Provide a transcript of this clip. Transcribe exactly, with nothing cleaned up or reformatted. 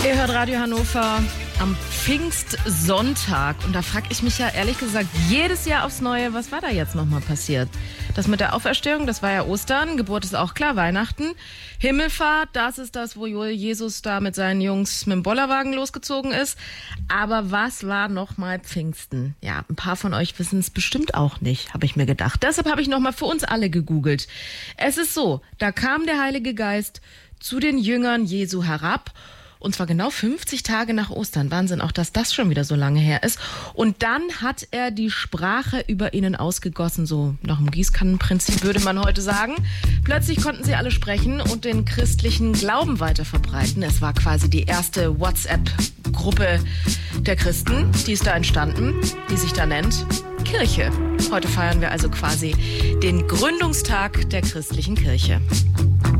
Ihr hört Radio Hannover am Pfingstsonntag. Und da frage ich mich ja ehrlich gesagt jedes Jahr aufs Neue, was war da jetzt nochmal passiert? Das mit der Auferstehung, das war ja Ostern, Geburt ist auch klar, Weihnachten. Himmelfahrt, das ist das, wo Jesus da mit seinen Jungs mit dem Bollerwagen losgezogen ist. Aber was war nochmal Pfingsten? Ja, ein paar von euch wissen es bestimmt auch nicht, habe ich mir gedacht. Deshalb habe ich nochmal für uns alle gegoogelt. Es ist so, da kam der Heilige Geist zu den Jüngern Jesu herab. Und zwar genau fünfzig Tage nach Ostern. Wahnsinn, auch dass das schon wieder so lange her ist. Und dann hat er die Sprache über ihnen ausgegossen, so nach dem Gießkannenprinzip würde man heute sagen. Plötzlich konnten sie alle sprechen und den christlichen Glauben weiter verbreiten. Es war quasi die erste WhatsApp-Gruppe der Christen, die ist da entstanden, die sich da nennt Kirche. Heute feiern wir also quasi den Gründungstag der christlichen Kirche.